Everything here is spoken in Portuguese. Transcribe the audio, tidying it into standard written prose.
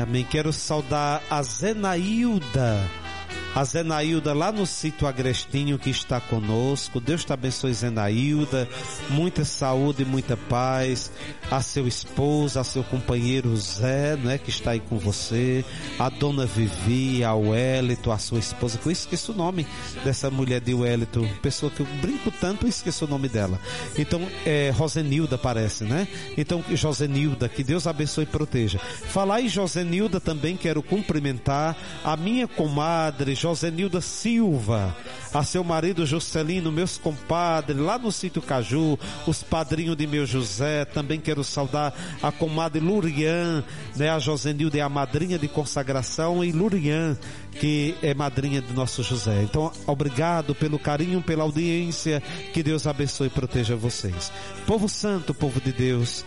Amém. Quero saudar a Zenailda. A Zenailda lá no sítio Agrestinho que está conosco. Deus te abençoe, Zenailda. Muita saúde e muita paz. A seu esposo, a seu companheiro Zé, né, que está aí com você. A dona Vivi, a Wellington, a sua esposa, que eu esqueço o nome dessa mulher de Wellington. Pessoa que eu brinco tanto, eu esqueço o nome dela. Então, Rosenilda parece, né? Então, Josenilda, que Deus abençoe e proteja. Falar em Josenilda também, quero cumprimentar a minha comadre Josenilda Silva, a seu marido Juscelino, meus compadres lá no sítio Caju, os padrinhos de meu José. Também quero saudar a comadre Lurian, né? A Josenilda é a madrinha de consagração, e Lurian, que é madrinha do nosso José. Então, obrigado pelo carinho, pela audiência. Que Deus abençoe e proteja vocês. Povo santo, povo de Deus,